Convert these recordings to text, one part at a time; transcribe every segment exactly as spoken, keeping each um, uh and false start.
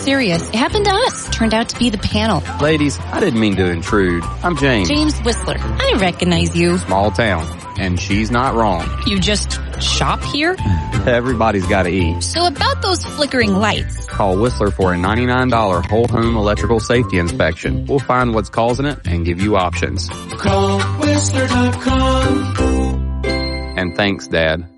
serious. It happened to us. Turned out to be the panel. Ladies, I didn't mean to intrude. I'm James. James Whistler. I recognize you. Small town. And she's not wrong. You just shop here? Everybody's got to eat. So about those flickering lights. Call Whistler for a ninety-nine dollars whole home electrical safety inspection. We'll find what's causing it and give you options. Call Whistler dot com. And thanks, Dad.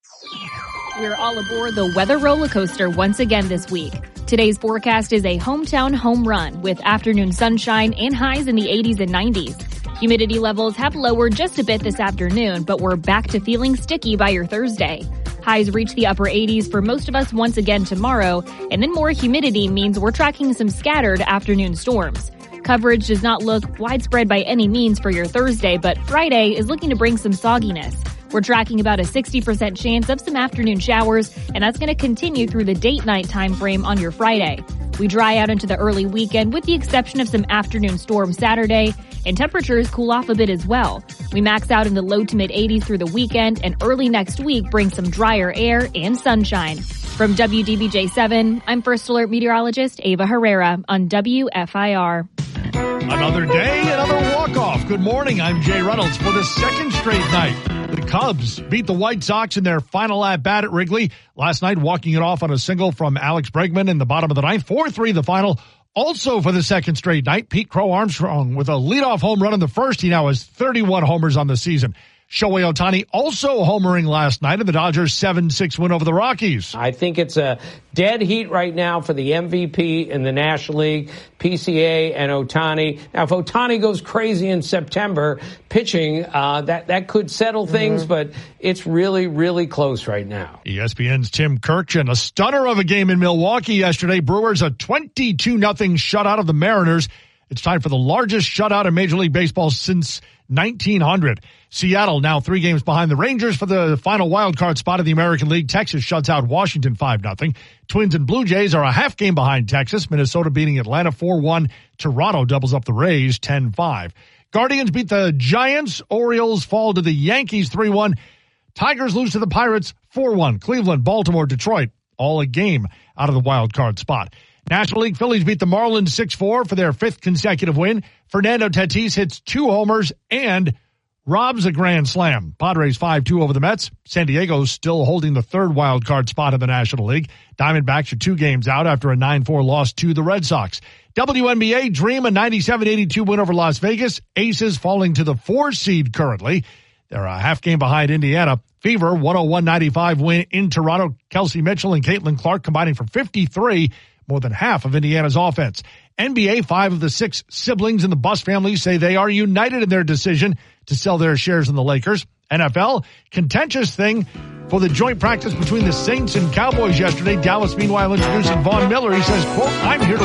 We're all aboard the weather roller coaster once again this week. Today's forecast is a hometown home run with afternoon sunshine and highs in the eighties and nineties. Humidity levels have lowered just a bit this afternoon, but we're back to feeling sticky by your Thursday. Highs reach the upper eighties for most of us once again tomorrow, and then more humidity means we're tracking some scattered afternoon storms. Coverage does not look widespread by any means for your Thursday, but Friday is looking to bring some sogginess. We're tracking about a sixty percent chance of some afternoon showers, and that's going to continue through the date-night time frame on your Friday. We dry out into the early weekend with the exception of some afternoon storms Saturday, and temperatures cool off a bit as well. We max out in the low to mid eighties through the weekend, and early next week brings some drier air and sunshine. From W D B J seven, I'm First Alert meteorologist Ava Herrera on W F I R. Another day, another walk-off. Good morning, I'm Jay Reynolds for the second straight night. The Cubs beat the White Sox in their final at-bat at Wrigley. Last night, walking it off on a single from Alex Bregman in the bottom of the ninth. four three the final. Also for the second straight night, Pete Crow Armstrong with a leadoff home run in the first. He now has thirty-one homers on the season. Shohei Ohtani also homering last night in the Dodgers' seven six win over the Rockies. I think it's a dead heat right now for the M V P in the National League, P C A and Ohtani. Now, if Ohtani goes crazy in September pitching, uh, that, that could settle things, mm-hmm. but it's really, really close right now. E S P N's Tim Kirkjian, a stunner of a game in Milwaukee yesterday. Brewers a twenty-two nothing shutout of the Mariners. It's time for the largest shutout in Major League Baseball since nineteen hundred. Seattle now three games behind the Rangers for the final wild card spot in the American League. Texas shuts out Washington five nothing. Twins and Blue Jays are a half game behind Texas. Minnesota beating Atlanta four one. Toronto doubles up the Rays ten five. Guardians beat the Giants. Orioles fall to the Yankees three one. Tigers lose to the Pirates four one. Cleveland, Baltimore, Detroit, all a game out of the wild card spot. National League Phillies beat the Marlins six four for their fifth consecutive win. Fernando Tatis hits two homers and robs a grand slam. Padres five two over the Mets. San Diego's still holding the third wild card spot in the National League. Diamondbacks are two games out after a nine four loss to the Red Sox. W N B A Dream a ninety-seven eighty-two win over Las Vegas. Aces falling to the four seed currently. They're a half game behind Indiana. Fever one oh one ninety-five win in Toronto. Kelsey Mitchell and Caitlin Clark combining for fifty-three. More than half of Indiana's offense. N B A, five of the six siblings in the Buss family say they are united in their decision to sell their shares in the Lakers. N F L, contentious thing for the joint practice between the Saints and Cowboys yesterday. Dallas, meanwhile, introducing Von Miller. He says, quote, I'm here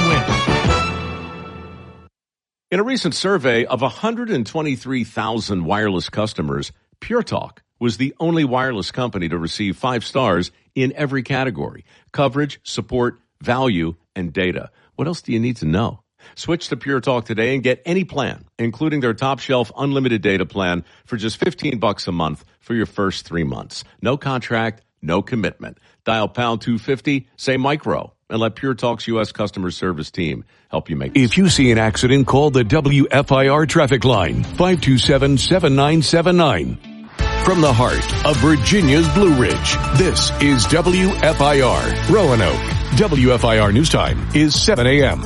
to win. In a recent survey of one hundred twenty-three thousand wireless customers, Pure Talk was the only wireless company to receive five stars in every category: coverage, support, value, and data. What else do you need to know? Switch to Pure Talk today and get any plan, including their top shelf unlimited data plan for just fifteen bucks a month for your first three months. No contract, no commitment. Dial pound two fifty, say micro, and let Pure Talk's U S customer service team help you make it. If you see an accident, call the W F I R traffic line, five two seven, seven nine seven nine. From the heart of Virginia's Blue Ridge, this is W F I R, Roanoke. W F I R News Time is seven a.m.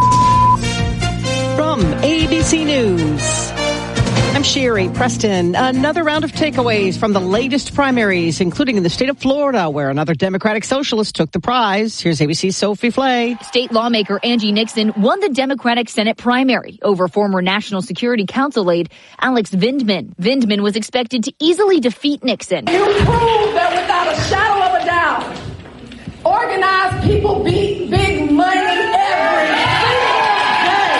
From A B C News, I'm Sherry Preston. Another round of takeaways from the latest primaries, including in the state of Florida, where another Democratic socialist took the prize. Here's A B C's Sophie Flay. State lawmaker Angie Nixon won the Democratic Senate primary over former National Security Council aide Alex Vindman. Vindman was expected to easily defeat Nixon. You prove that without a shadow of a doubt, organized people beat big money every single day.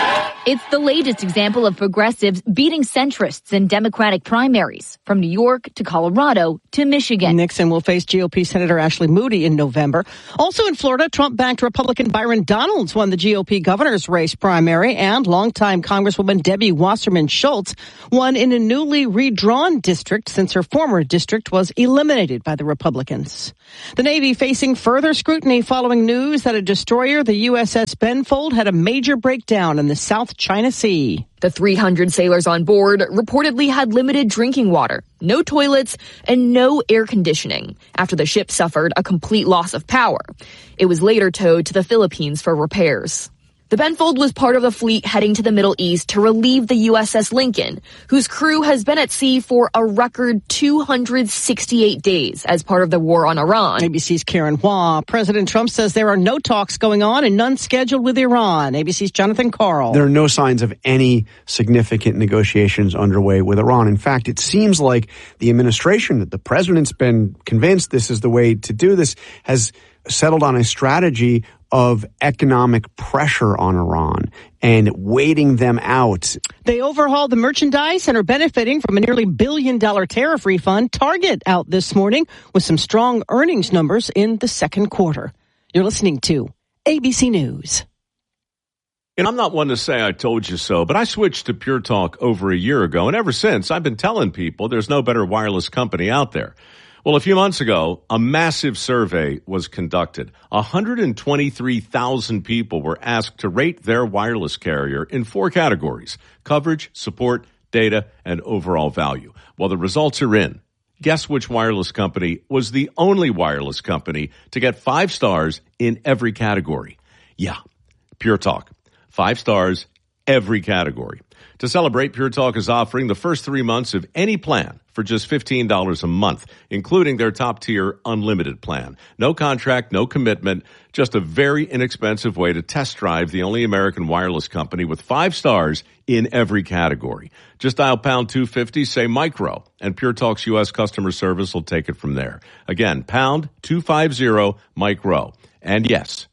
It's the latest example of progressives beating centrists in Democratic primaries, from New York to Colorado to Michigan. Nixon will face G O P Senator Ashley Moody in November. Also in Florida, Trump-backed Republican Byron Donalds won the G O P governor's race primary, and longtime Congresswoman Debbie Wasserman Schultz won in a newly redrawn district since her former district was eliminated by the Republicans. The Navy facing further scrutiny following news that a destroyer, the U S S Benfold, had a major breakdown in the South China Sea. The three hundred sailors on board reportedly had limited drinking water, no toilets, and no air conditioning after the ship suffered a complete loss of power. It was later towed to the Philippines for repairs. The Benfold was part of the fleet heading to the Middle East to relieve the U S S Lincoln, whose crew has been at sea for a record two hundred sixty-eight days as part of the war on Iran. A B C's Karen Hua. President Trump says there are no talks going on and none scheduled with Iran. A B C's Jonathan Karl. There are no signs of any significant negotiations underway with Iran. In fact, it seems like the administration, that the president's been convinced this is the way to do this, has settled on a strategy of economic pressure on Iran and waiting them out. They overhauled the merchandise and are benefiting from a nearly billion dollar tariff refund. Target out this morning with some strong earnings numbers in the second quarter. You're listening to A B C News. And I'm not one to say I told you so, but I switched to Pure Talk over a year ago, and ever since I've been telling people there's no better wireless company out there. Well, a few months ago, a massive survey was conducted. one hundred twenty-three thousand people were asked to rate their wireless carrier in four categories: coverage, support, data, and overall value. Well, the results are in. Guess which wireless company was the only wireless company to get five stars in every category? Yeah, Pure Talk. Five stars, every category. To celebrate, Pure Talk is offering the first three months of any plan for just fifteen dollars a month, including their top-tier unlimited plan. No contract, no commitment, just a very inexpensive way to test drive the only American wireless company with five stars in every category. Just dial pound two fifty, say micro, and Pure Talk's U S customer service will take it from there. Again, pound two fifty, micro. And yes,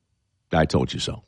I told you so.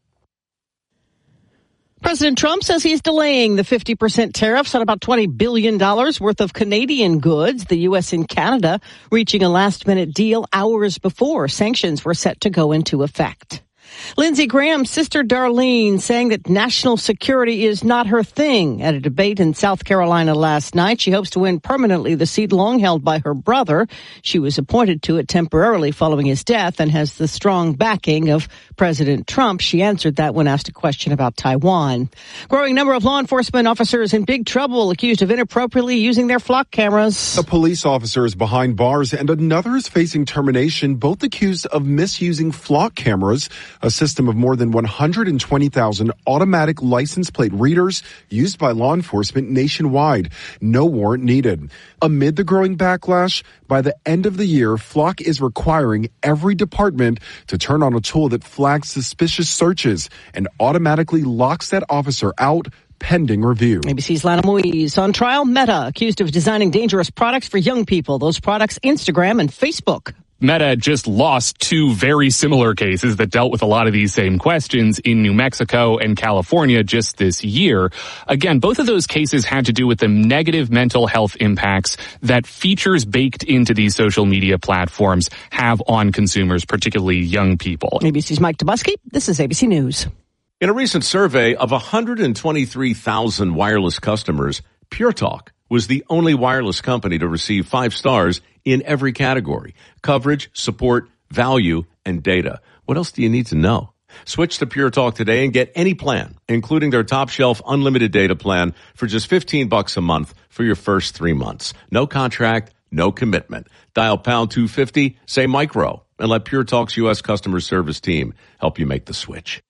President Trump says he's delaying the fifty percent tariffs on about twenty billion dollars worth of Canadian goods. The U S and Canada reaching a last-minute deal hours before sanctions were set to go into effect. Lindsey Graham's sister Darlene saying that national security is not her thing at a debate in South Carolina last night. She hopes to win permanently the seat long held by her brother. She was appointed to it temporarily following his death and has the strong backing of President Trump. She answered that when asked a question about Taiwan. Growing number of law enforcement officers in big trouble accused of inappropriately using their flock cameras. A police officer is behind bars and another is facing termination, both accused of misusing flock cameras, a system of more than one hundred twenty thousand automatic license plate readers used by law enforcement nationwide. No warrant needed. Amid the growing backlash, by the end of the year, Flock is requiring every department to turn on a tool that flags suspicious searches and automatically locks that officer out pending review. A B C's Lana Moise. On trial, Meta, accused of designing dangerous products for young people. Those products, Instagram and Facebook. Meta just lost two very similar cases that dealt with a lot of these same questions in New Mexico and California just this year. Again, both of those cases had to do with the negative mental health impacts that features baked into these social media platforms have on consumers, particularly young people. A B C's Mike Tobuski. This is A B C News. In a recent survey of one hundred twenty-three thousand wireless customers, Pure Talk was the only wireless company to receive five stars in every category: coverage, support, value, and data. What else do you need to know? Switch to Pure Talk today and get any plan, including their top shelf unlimited data plan, for just fifteen bucks a month for your first three months. No contract, no commitment. Dial pound two fifty, say micro, and let Pure Talk's U S customer service team help you make the switch.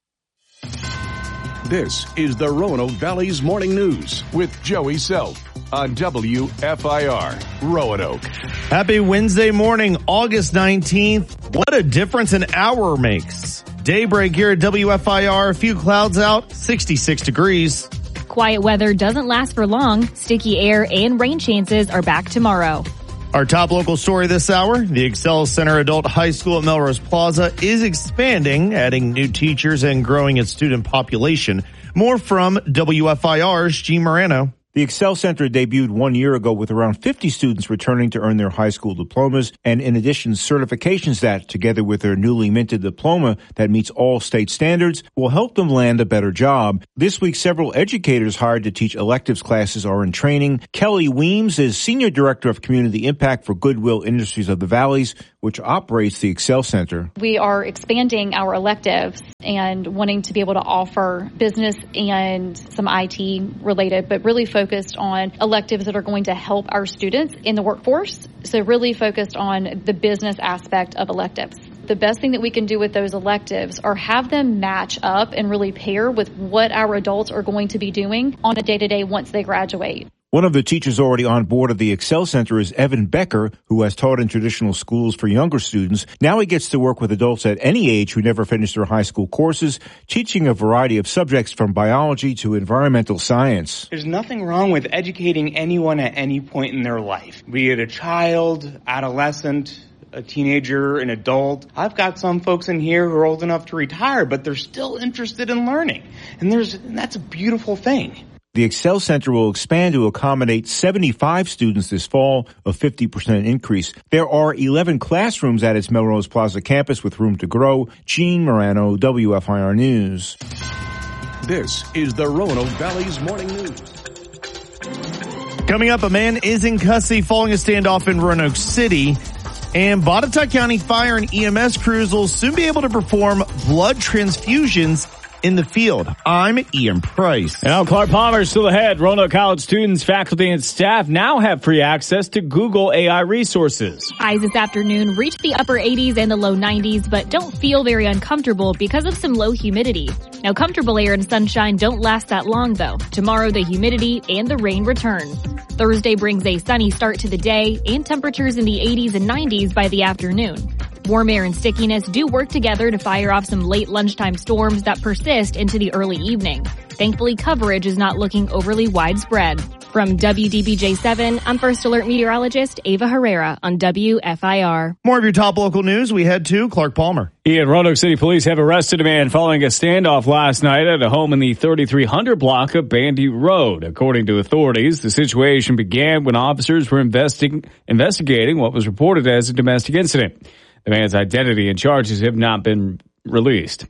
This is the Roanoke Valley's Morning News with Joey Self on W F I R Roanoke. Happy Wednesday morning, August nineteenth. What a difference an hour makes. Daybreak here at W F I R. A few clouds out, sixty-six degrees. Quiet weather doesn't last for long. Sticky air and rain chances are back tomorrow. Our top local story this hour, the Excel Center Adult High School at Melrose Plaza is expanding, adding new teachers and growing its student population. More from W F I R's Gene Morano. The Excel Center debuted one year ago with around fifty students returning to earn their high school diplomas, and in addition, certifications that, together with their newly minted diploma that meets all state standards, will help them land a better job. This week, several educators hired to teach electives classes are in training. Kelly Weems is Senior Director of Community Impact for Goodwill Industries of the Valleys, which operates the Excel Center. We are expanding our electives and wanting to be able to offer business and some I T related, but really focused on electives that are going to help our students in the workforce. So really focused on the business aspect of electives. The best thing that we can do with those electives are have them match up and really pair with what our adults are going to be doing on a day-to-day once they graduate. One of the teachers already on board of the Excel Center is Evan Becker, who has taught in traditional schools for younger students. Now he gets to work with adults at any age who never finished their high school courses, teaching a variety of subjects from biology to environmental science. There's nothing wrong with educating anyone at any point in their life, be it a child, adolescent, a teenager, an adult. I've got some folks in here who are old enough to retire, but they're still interested in learning. And there's and that's a beautiful thing. The Excel Center will expand to accommodate seventy-five students this fall, a fifty percent increase. There are eleven classrooms at its Melrose Plaza campus with room to grow. Gene Morano, W F I R News. This is the Roanoke Valley's Morning News. Coming up, a man is in custody following a standoff in Roanoke City. And Botetourt County Fire and E M S crews will soon be able to perform blood transfusions in the field. I'm Ian Price. And now Clark Palmer still ahead. Roanoke College students, faculty, and staff now have free access to Google A I resources. Highs this afternoon reach the upper eighties and the low nineties, but don't feel very uncomfortable because of some low humidity. Now, comfortable air and sunshine don't last that long, though. Tomorrow, the humidity and the rain return. Thursday brings a sunny start to the day and temperatures in the eighties and nineties by the afternoon. Warm air and stickiness do work together to fire off some late lunchtime storms that persist into the early evening. Thankfully, coverage is not looking overly widespread. From W D B J seven, I'm First Alert meteorologist Ava Herrera on W F I R. More of your top local news. We head to Clark Palmer. Ian, Roanoke City police have arrested a man following a standoff last night at a home in the thirty-three hundred block of Bandy Road. According to authorities, the situation began when officers were investing, investigating what was reported as a domestic incident. The man's identity and charges have not been released.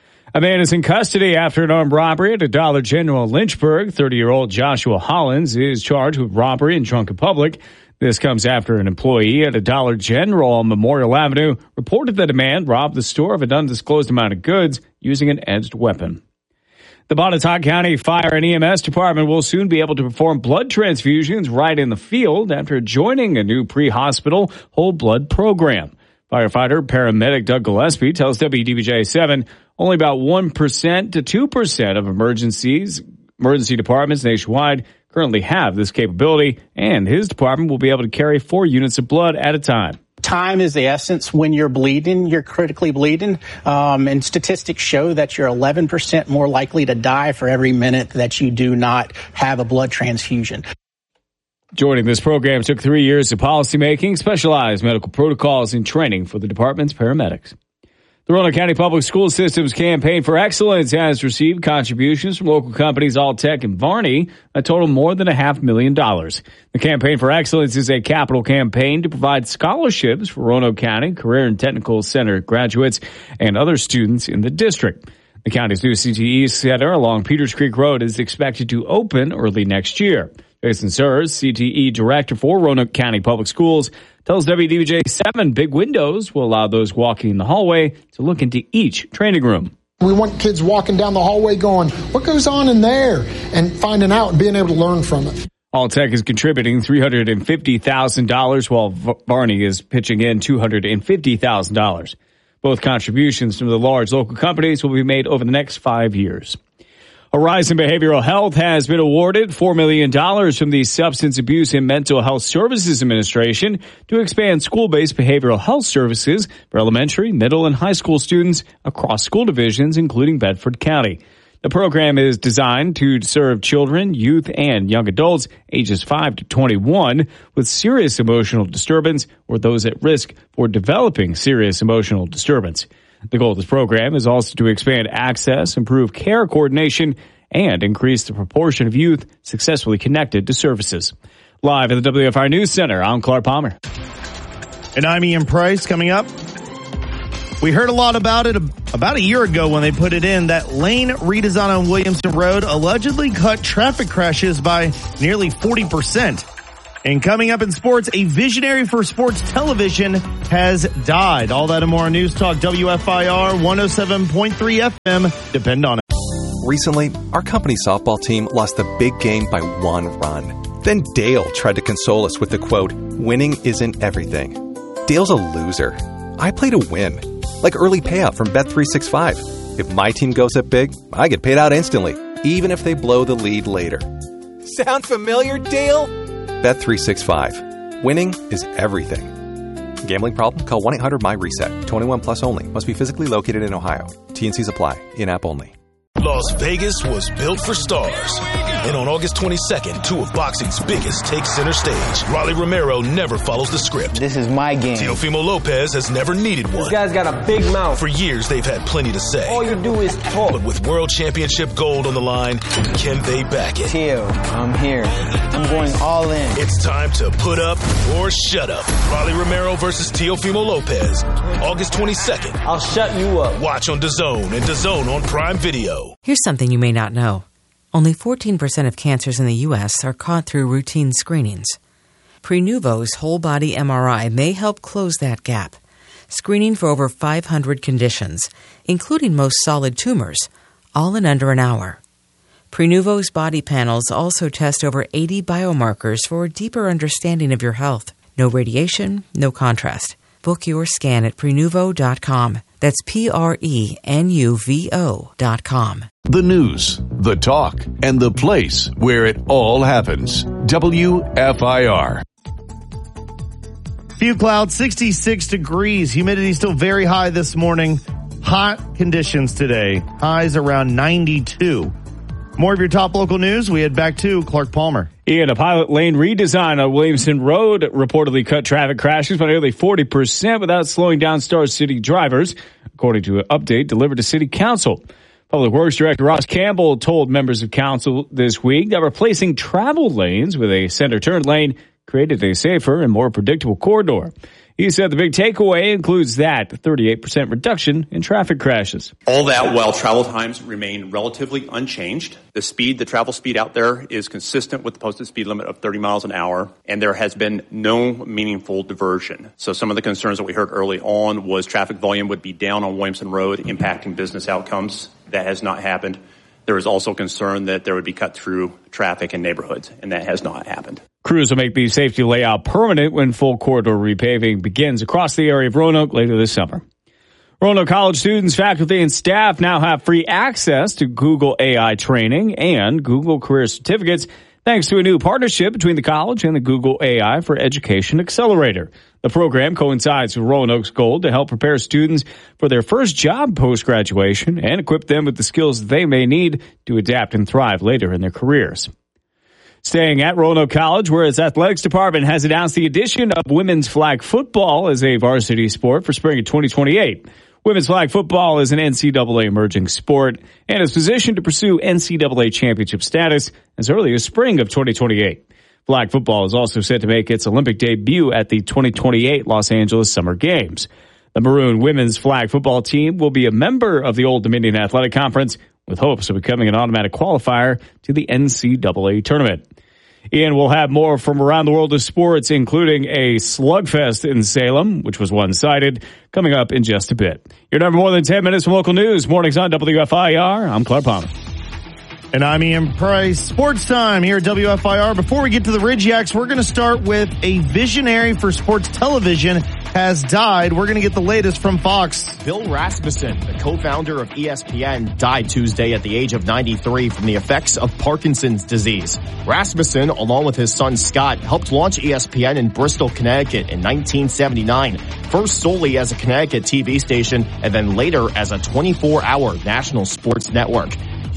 A man is in custody after an armed robbery at a Dollar General in Lynchburg. thirty-year-old Joshua Hollins is charged with robbery and drunk in public. This comes after an employee at a Dollar General on Memorial Avenue reported that a man robbed the store of an undisclosed amount of goods using an edged weapon. The Botetourt County Fire and E M S Department will soon be able to perform blood transfusions right in the field after joining a new pre-hospital whole blood program. Firefighter paramedic Doug Gillespie tells W D B J seven only about one percent to two percent of emergencies, emergency departments nationwide currently have this capability, and his department will be able to carry four units of blood at a time. Time is the essence. When you're bleeding, you're critically bleeding, um, and statistics show that you're eleven percent more likely to die for every minute that you do not have a blood transfusion. Joining this program took three years of policymaking, specialized medical protocols, and training for the department's paramedics. The Roanoke County Public School System's Campaign for Excellence has received contributions from local companies Alltech and Varney, a total more than a half million dollars. The Campaign for Excellence is a capital campaign to provide scholarships for Roanoke County Career and Technical Center graduates and other students in the district. The county's new C T E Center along Peters Creek Road is expected to open early next year. Jason Sears, C T E Director for Roanoke County Public Schools, tells W D B J seven big windows will allow those walking in the hallway to look into each training room. We want kids walking down the hallway going, what goes on in there? And finding out and being able to learn from it. Alltech is contributing three hundred fifty thousand dollars while Varney is pitching in two hundred fifty thousand dollars. Both contributions from the large local companies will be made over the next five years. Horizon Behavioral Health has been awarded four million dollars from the Substance Abuse and Mental Health Services Administration to expand school-based behavioral health services for elementary, middle, and high school students across school divisions, including Bedford County. The program is designed to serve children, youth, and young adults ages five to twenty-one with serious emotional disturbance or those at risk for developing serious emotional disturbance. The goal of this program is also to expand access, improve care coordination, and increase the proportion of youth successfully connected to services. Live at the W F I R News Center, I'm Clark Palmer. And I'm Ian Price. Coming up, we heard a lot about it about a year ago when they put it in. That lane redesign on Williamson Road allegedly cut traffic crashes by nearly forty percent. And coming up in sports, a visionary for sports television has died. All that and more on News Talk W F I R one oh seven point three F M. Depend on it. Recently, our company softball team lost the big game by one run. Then Dale tried to console us with the quote, "Winning isn't everything." Dale's a loser. I play to win. Like early payout from Bet three sixty-five. If my team goes up big, I get paid out instantly, even if they blow the lead later. Sound familiar, Dale? Bet three sixty-five. Winning is everything. Gambling problem? Call one eight hundred my reset. twenty-one plus only. Must be physically located in Ohio. T and Cs apply. In-app only. Las Vegas was built for stars. And on August twenty-second, two of boxing's biggest take center stage. Rolly Romero never follows the script. This is my game. Teofimo Lopez has never needed one. This guy's got a big mouth. For years, they've had plenty to say. All you do is talk. But with World Championship gold on the line, can they back it? Teo, I'm here. I'm going all in. It's time to put up or shut up. Rolly Romero versus Teofimo Lopez. August twenty-second. I'll shut you up. Watch on DAZN and DAZN on Prime Video. Here's something you may not know. Only fourteen percent of cancers in the U S are caught through routine screenings. Prenuvo's whole-body M R I may help close that gap, screening for over five hundred conditions, including most solid tumors, all in under an hour. Prenuvo's body panels also test over eighty biomarkers for a deeper understanding of your health. No radiation, no contrast. Book your scan at Prenuvo dot com. That's P R E N U V O dot com. The news, the talk, and the place where it all happens. W F I R. Few clouds, sixty-six degrees. Humidity still very high this morning. Hot conditions today. Highs around ninety-two. More of your top local news. We head back to Clark Palmer. Ian, a pilot lane redesign on Williamson Road reportedly cut traffic crashes by nearly forty percent without slowing down Star City drivers, according to an update delivered to City Council. Public Works Director Ross Campbell told members of council this week that replacing travel lanes with a center turn lane created a safer and more predictable corridor. He said the big takeaway includes that thirty-eight percent reduction in traffic crashes. All that while travel times remain relatively unchanged. The speed, the travel speed out there is consistent with the posted speed limit of thirty miles an hour, and there has been no meaningful diversion. So some of the concerns that we heard early on was traffic volume would be down on Williamson Road, impacting business outcomes. That has not happened. There is also concern that there would be cut-through traffic in neighborhoods, and that has not happened. Crews will make the safety layout permanent when full corridor repaving begins across the area of Roanoke later this summer. Roanoke College students, faculty, and staff now have free access to Google A I training and Google Career Certificates thanks to a new partnership between the college and the Google A I for Education Accelerator. The program coincides with Roanoke's goal to help prepare students for their first job post-graduation and equip them with the skills they may need to adapt and thrive later in their careers. Staying at Roanoke College, where its athletics department has announced the addition of women's flag football as a varsity sport for spring of twenty twenty-eight. Women's flag football is an N C double A emerging sport and is positioned to pursue N C double A championship status as early as spring of twenty twenty-eight. Flag football is also set to make its Olympic debut at the twenty twenty-eight Los Angeles Summer Games. The Maroon women's flag football team will be a member of the Old Dominion Athletic Conference with hopes of becoming an automatic qualifier to the N C double A tournament. Ian will have more from around the world of sports, including a slugfest in Salem, which was one-sided, coming up in just a bit. Your number more than ten minutes from local news. Mornings on W F I R. I'm Clark Palmer. And I'm Ian Price. Sports time here at W F I R. Before we get to the Ridge Yaks, we're going to start with a visionary for sports television has died. We're going to get the latest from Fox. Bill Rasmussen, the co-founder of E S P N, died Tuesday at the age of ninety-three from the effects of Parkinson's disease. Rasmussen, along with his son Scott, helped launch E S P N in Bristol, Connecticut in nineteen seventy-nine, first solely as a Connecticut T V station and then later as a twenty-four hour national sports network.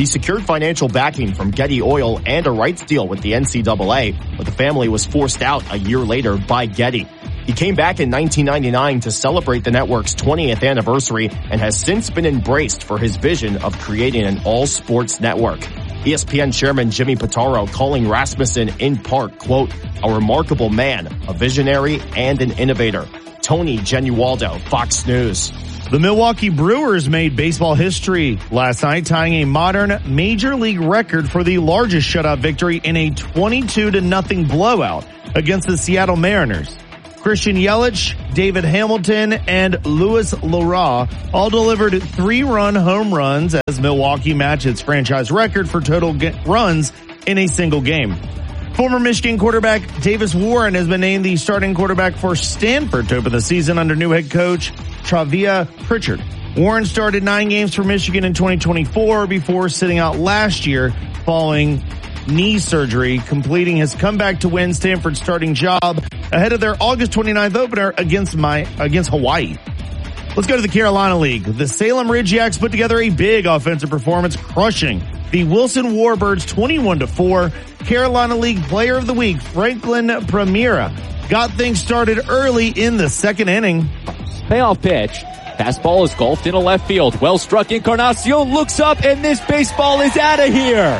He secured financial backing from Getty Oil and a rights deal with the N C double A, but the family was forced out a year later by Getty. He came back in nineteen ninety-nine to celebrate the network's twentieth anniversary and has since been embraced for his vision of creating an all-sports network. E S P N chairman Jimmy Pitaro calling Rasmussen in part, quote, a remarkable man, a visionary, and an innovator. Tony Genualdo, Fox News. The Milwaukee Brewers made baseball history last night, tying a modern major league record for the largest shutout victory in a twenty-two to nothing blowout against the Seattle Mariners. Christian Yelich, David Hamilton, and Luis Lara all delivered three-run home runs as Milwaukee matched its franchise record for total runs in a single game. Former Michigan quarterback Davis Warren has been named the starting quarterback for Stanford to open the season under new head coach Travia Pritchard. Warren started nine games for Michigan in twenty twenty-four before sitting out last year following knee surgery, completing his comeback to win Stanford's starting job ahead of their August twenty-ninth opener against my against Hawaii. Let's go to the Carolina League. The Salem Ridge Yaks put together a big offensive performance, crushing the Wilson Warbirds twenty-one to four. Carolina League Player of the Week, Franklin Primera, got things started early in the second inning. Payoff pitch. Fastball is golfed into left field. Well struck. Encarnacion looks up, and this baseball is out of here.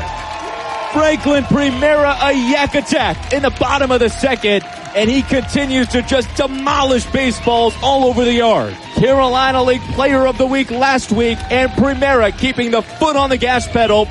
Franklin Primera, a yak attack in the bottom of the second, and he continues to just demolish baseballs all over the yard. Carolina League Player of the Week last week, and Primera keeping the foot on the gas pedal.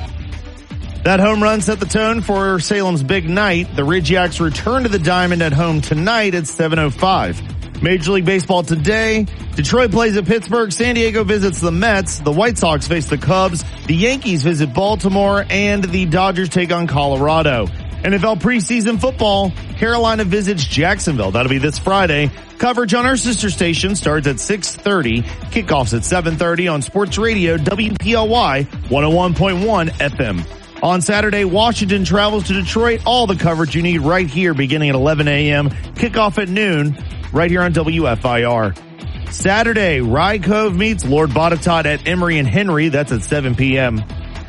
That home run set the tone for Salem's big night. The Ridge Yaks return to the Diamond at home tonight at seven oh five. Major League Baseball today. Detroit plays at Pittsburgh. San Diego visits the Mets. The White Sox face the Cubs. The Yankees visit Baltimore, and the Dodgers take on Colorado. N F L preseason football. Carolina visits Jacksonville. That'll be this Friday. Coverage on our sister station starts at six thirty. Kickoffs at seven thirty on Sports Radio W P L Y one oh one point one F M. On Saturday, Washington travels to Detroit. All the coverage you need right here beginning at eleven a.m. Kickoff at noon right here on W F I R. Saturday, Rye Cove meets Lord Botetourt at Emory and Henry. That's at seven p.m.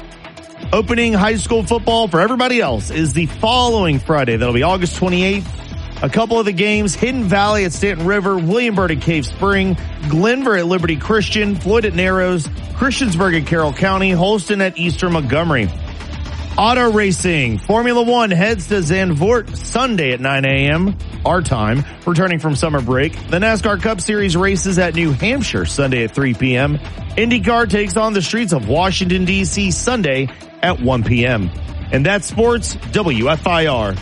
Opening high school football for everybody else is the following Friday. That'll be August twenty-eighth. A couple of the games, Hidden Valley at Stanton River, Williamburg at Cave Spring, Glenver at Liberty Christian, Floyd at Narrows, Christiansburg at Carroll County, Holston at Eastern Montgomery. Auto racing. Formula One heads to Zandvoort Sunday at nine a.m. our time, returning from summer break. The NASCAR Cup Series races at New Hampshire Sunday at three p.m. IndyCar takes on the streets of Washington, D C Sunday at one p.m. And that's Sports W F I R.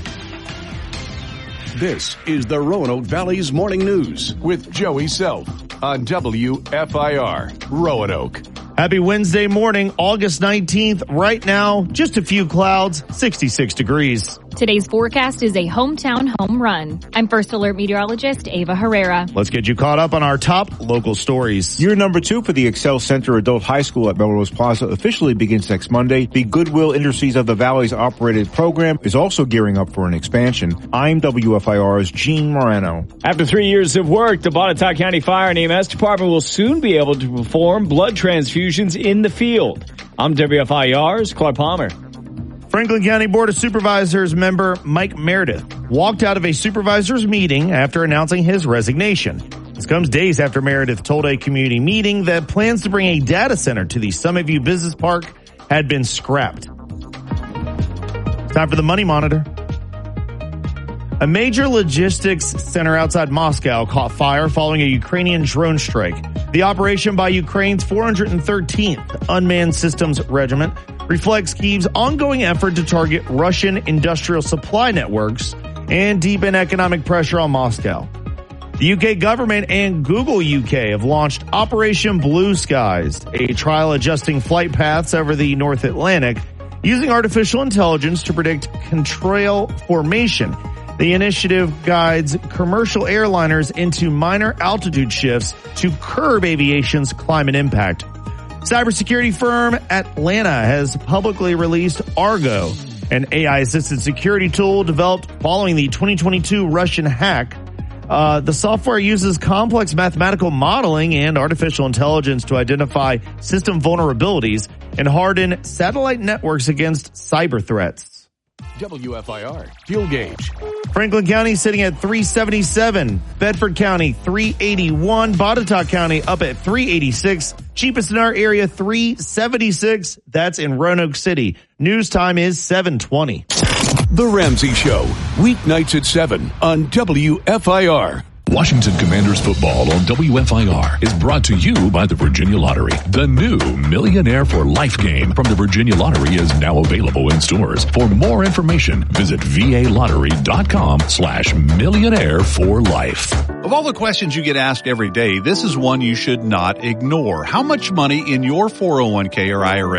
This is the Roanoke Valley's Morning News with Joey Self on W F I R Roanoke. Happy Wednesday morning, August nineteenth. Right now, just a few clouds, sixty-six degrees. Today's forecast is a hometown home run. I'm First Alert meteorologist Ava Herrera. Let's get you caught up on our top local stories. Year number two for the Excel Center Adult High School at Melrose Plaza officially begins next Monday. The Goodwill Industries of the Valley's operated program is also gearing up for an expansion. I'm W F I R's Gene Morano. After three years of work, the Botetourt County Fire and E M S Department will soon be able to perform blood transfusions in the field. I'm W F I R's Clark Palmer. Franklin County Board of Supervisors member Mike Meredith walked out of a supervisors meeting after announcing his resignation. This comes days after Meredith told a community meeting that plans to bring a data center to the Summit View Business Park had been scrapped. Time for the Money Monitor. A major logistics center outside Moscow caught fire following a Ukrainian drone strike. The operation by Ukraine's four hundred thirteenth Unmanned Systems Regiment reflects Kyiv's ongoing effort to target Russian industrial supply networks and deepen economic pressure on Moscow. The U K government and Google U K have launched Operation Blue Skies, a trial adjusting flight paths over the North Atlantic using artificial intelligence to predict contrail formation. The initiative guides commercial airliners into minor altitude shifts to curb aviation's climate impact. Cybersecurity firm Atlanta has publicly released Argo, an A I-assisted security tool developed following the twenty twenty-two Russian hack Uh, the software uses complex mathematical modeling and artificial intelligence to identify system vulnerabilities and harden satellite networks against cyber threats. W F I R Fuel Gauge. Franklin County sitting at three seventy-seven. Bedford County three eighty-one. Botetourt County up at three eighty-six. Cheapest in our area three seventy-six. That's in Roanoke City. News time is seven twenty. The Ramsey Show, weeknights at seven on W F I R. Washington Commanders football on W F I R is brought to you by the Virginia Lottery. The new Millionaire for Life game from the Virginia Lottery is now available in stores. For more information, visit VALottery.com slash millionaire for life. Of all the questions you get asked every day, this is one you should not ignore. How much money in your four oh one k or I R A